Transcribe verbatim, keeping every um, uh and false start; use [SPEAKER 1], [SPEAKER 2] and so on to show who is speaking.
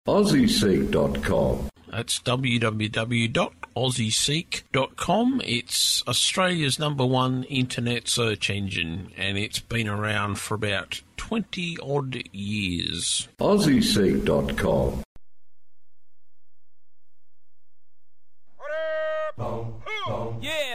[SPEAKER 1] Aussie Seek dot com.
[SPEAKER 2] That's w w w dot aussie seek dot com. It's Australia's number one internet search engine, and it's been around for about twenty odd years.
[SPEAKER 1] Aussie Seek dot com.
[SPEAKER 3] Yeah.